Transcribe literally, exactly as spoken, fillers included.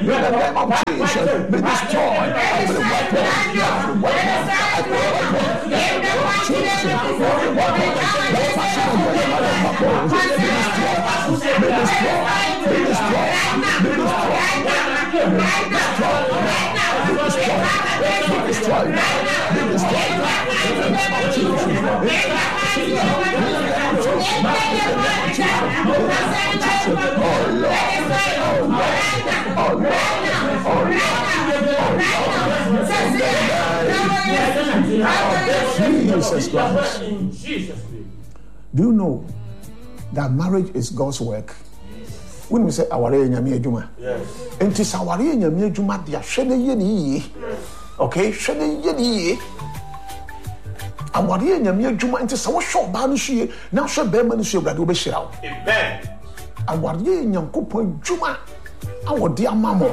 In the name of Jesus, be destroyed. Every weapon, every weapon, every weapon, Jesus, every weapon, the fashion of the weapon, be destroyed, be destroyed, be destroyed, be destroyed, be destroyed, be destroyed, be destroyed, be destroyed. In the name of Jesus, in the name of Jesus, in the name of Jesus, in the name of Jesus, oh Lord, oh Lord, oh Lord, oh Lord, Jesus Christ. Do you know that marriage is God's work? When we say aware nyame adwuma, enti saware nyame adwuma dia hwene ye ni okay, hwene ye ni aware nyame adwuma enti sawo hwe ba no hwe na hwe be ma no hwe brade obehira wo. Amen. Aware nyankopon adwuma awode amamo